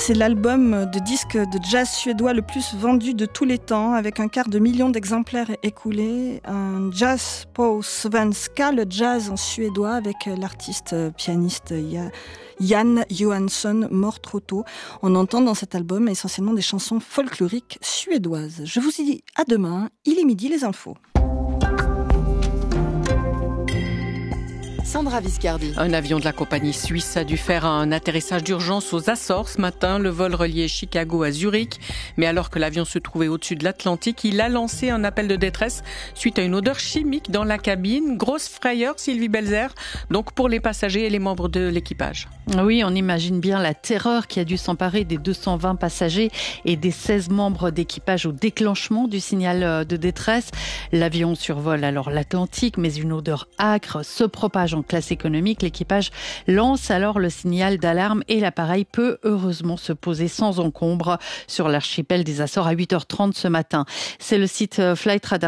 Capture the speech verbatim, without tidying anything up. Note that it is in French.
C'est l'album de disques de jazz suédois le plus vendu de tous les temps, avec un quart de million d'exemplaires écoulés. Un jazz på svenska, le jazz en suédois, avec l'artiste pianiste Jan Johansson, mort trop tôt. On entend dans cet album essentiellement des chansons folkloriques suédoises. Je vous dis à demain, il est midi les infos. Sandra Viscardi. Un avion de la compagnie suisse a dû faire un atterrissage d'urgence aux Açores ce matin. Le vol reliait Chicago à Zurich. Mais alors que l'avion se trouvait au-dessus de l'Atlantique, il a lancé un appel de détresse suite à une odeur chimique dans la cabine. Grosse frayeur, Sylvie Belzer, donc pour les passagers et les membres de l'équipage. Oui, on imagine bien la terreur qui a dû s'emparer des deux cent vingt passagers et des seize membres d'équipage au déclenchement du signal de détresse. L'avion survole alors l'Atlantique, mais une odeur âcre se propage en classe économique. L'équipage lance alors le signal d'alarme et l'appareil peut heureusement se poser sans encombre sur l'archipel des Açores à huit heures trente ce matin. C'est le site Flightradar